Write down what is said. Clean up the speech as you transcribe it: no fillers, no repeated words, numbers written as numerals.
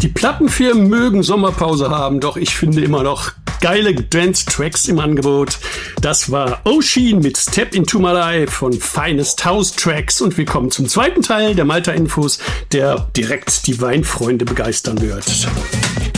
Die Plattenfirmen mögen Sommerpause haben, doch ich finde immer noch geile Dance-Tracks im Angebot. Das war Ocean mit Step Into My Life von Finest House Tracks und wir kommen zum zweiten Teil der Malta-Infos, der direkt die Weinfreunde begeistern wird.